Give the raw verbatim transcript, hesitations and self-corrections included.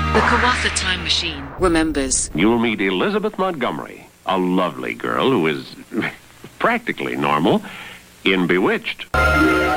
The Kawatha Time Machine remembers. You'll meet Elizabeth Montgomery, a lovely girl who is practically normal in Bewitched.